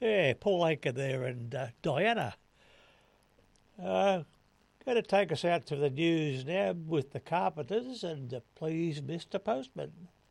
Yeah, Paul Anka there and Diana. Going to take us out to the news now with the Carpenters and please, Mr. Postman.